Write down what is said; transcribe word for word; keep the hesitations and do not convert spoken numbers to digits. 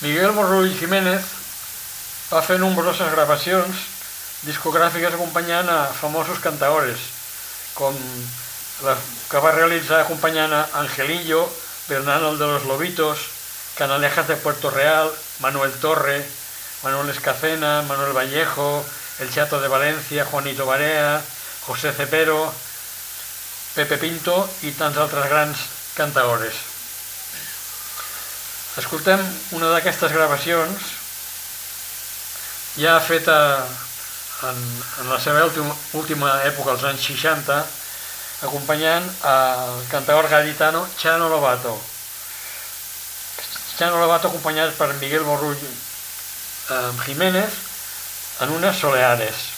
Miguel Morrull Jiménez va fer nombroses gravacions discogràfiques acompanyant a famosos cantaores, com la que va realitzar acompanyant a Angelillo, Bernardo de los Lobitos, Canalejas de Puerto Real, Manuel Torre, Manuel Escacena, Manuel Vallejo, El Chato de Valencia, Juanito Barea, José Cepero, Pepe Pinto i tants altres grans cantaores. Escoltem una d'aquestes gravacions ja feta en, en la seva última, última època, als anys seixanta, acompanyant el cantaor gaditano Chano Lobato. Chano Lobato acompanyat per Miguel Morrull eh, Jiménez en unes Soleares.